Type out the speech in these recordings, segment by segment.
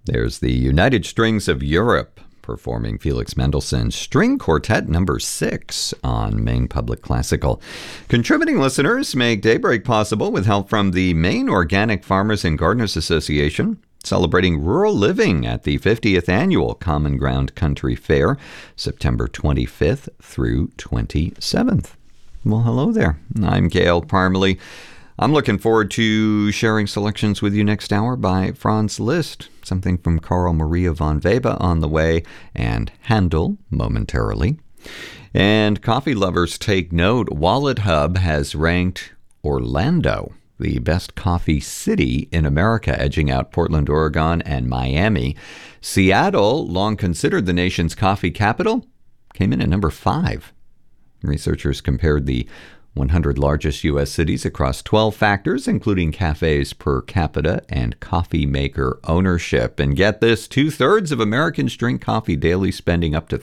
There's the United Strings of Europe performing Felix Mendelssohn's String Quartet No. 6 on Maine Public Classical. Contributing listeners make Daybreak possible with help from the Maine Organic Farmers and Gardeners Association, celebrating rural living at the 50th Annual Common Ground Country Fair, September 25th through 27th. Well, hello there. I'm Gail Parmalee. I'm looking forward to sharing selections with you next hour by Franz Liszt, something from Carl Maria von Weber on the way, and Handel momentarily. And coffee lovers take note, Wallet Hub has ranked Orlando the best coffee city in America, edging out Portland, Oregon, and Miami. Seattle, long considered the nation's coffee capital, came in at number 5. Researchers compared the 100 largest U.S. cities across 12 factors, including cafes per capita and coffee maker ownership. And get this, 2/3 of Americans drink coffee daily, spending up to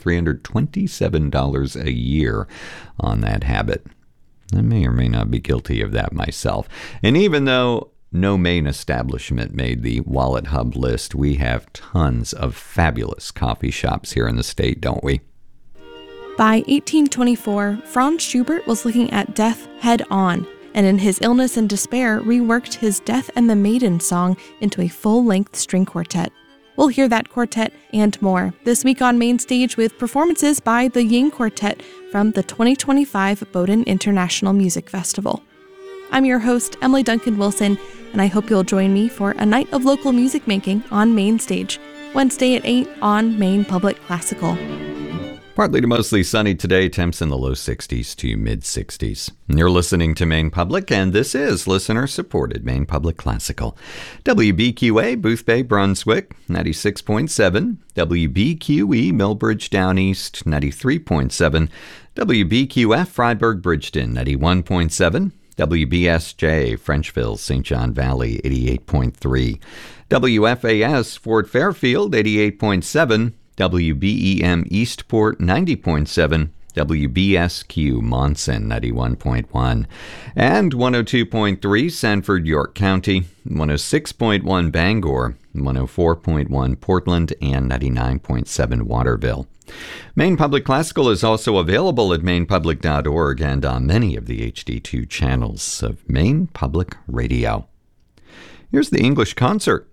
$327 a year on that habit. I may or may not be guilty of that myself. And even though no Maine establishment made the Wallet Hub list, we have tons of fabulous coffee shops here in the state, don't we? By 1824, Franz Schubert was looking at death head-on, and in his illness and despair, reworked his Death and the Maiden song into a full-length string quartet. We'll hear that quartet and more this week on Main Stage with performances by the Ying Quartet from the 2025 Bowdoin International Music Festival. I'm your host, Emily Duncan Wilson, and I hope you'll join me for a night of local music making on Main Stage, Wednesday at 8 on Maine Public Classical. Partly to mostly sunny today, temps in the low 60s to mid-60s. You're listening to Maine Public, and this is listener-supported Maine Public Classical. WBQA, Booth Bay, Brunswick, 96.7. WBQE, Millbridge, Down East, 93.7. WBQF, Freiburg, Bridgeton, 91.7. WBSJ, Frenchville, St. John Valley, 88.3. WFAS, Fort Fairfield, 88.7. WBEM Eastport 90.7, WBSQ Monson 91.1, and 102.3 Sanford, York County, 106.1 Bangor, 104.1 Portland, and 99.7 Waterville. Maine Public Classical is also available at mainepublic.org and on many of the HD2 channels of Maine Public Radio. Here's the English Concert